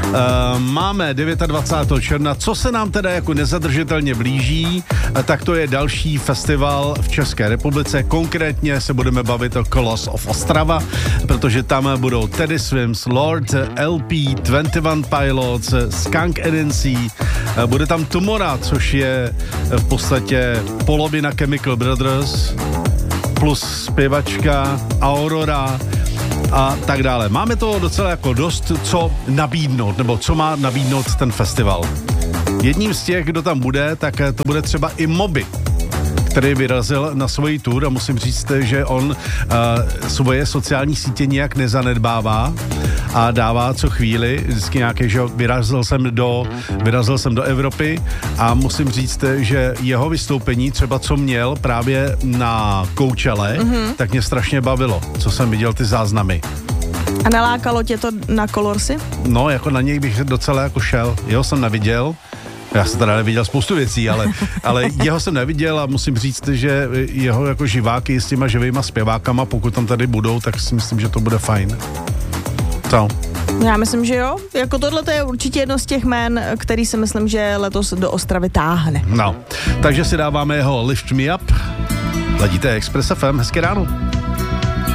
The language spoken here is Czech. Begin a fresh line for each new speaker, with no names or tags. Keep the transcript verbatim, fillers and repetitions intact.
máme dvacátého devátého června, co se nám teda jako nezadržitelně blíží, tak to je další festival v České republice. Konkrétně se budeme bavit o Colors of Ostrava, protože tam budou Teddy Swims, Lord, L P, dvacet jedna Pilots, Skunk N N C, bude tam Tumora, což je v podstatě polovina Chemical Brothers, plus zpěvačka Aurora a tak dále. Máme to docela jako dost co nabídnout, nebo co má nabídnout ten festival. Jedním z těch, kdo tam bude, tak to bude třeba i Moby, který vyrazil na svoji tour a musím říct, že on uh, svoje sociální sítě nijak nezanedbává a dává co chvíli, vždycky nějaké, že vyrazil jsem do, vyrazil jsem do Evropy a musím říct, že jeho vystoupení, třeba co měl právě na Coachelle, mm-hmm. tak mě strašně bavilo, co jsem viděl ty záznamy.
A nalákalo tě to na Colorsy?
No, jako na něj bych docela jako šel, jeho jsem neviděl. Já jsem teda neviděl spoustu věcí, ale, ale jeho jsem neviděl a musím říct, že jeho jako živáky s těma živýma zpěvákama, pokud tam tady budou, tak si myslím, že to bude fajn. Co?
Já myslím, že jo. Jako tohle to je určitě jedno z těch jmén, který si myslím, že letos do Ostravy táhne.
No, takže si dáváme jeho Lift Me Up. Ladíte Express F M, hezké ráno.